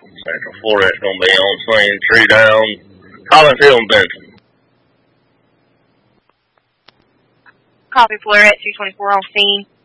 Central Florence going to be on scene. Tree down. Collinsville and Benson. Copy, Florette 224 on scene.